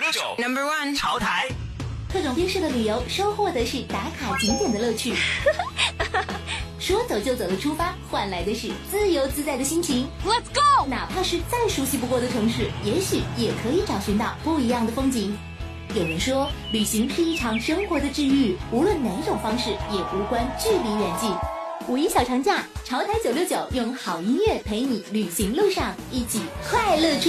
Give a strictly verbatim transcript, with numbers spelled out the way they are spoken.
六九 Number One 潮台， 特种兵式的旅游收获的是打卡景点的乐趣。说走就走的出发，换来的是自由自在的心情。 Let's go！ 哪怕是再熟悉不过的城市，也许也可以找寻到不一样的风景。有人说，旅行是一场生活的治愈，无论哪种方式，也无关距离远近。五一小长假，潮台九六九用好音乐陪你旅行路上，一起快乐出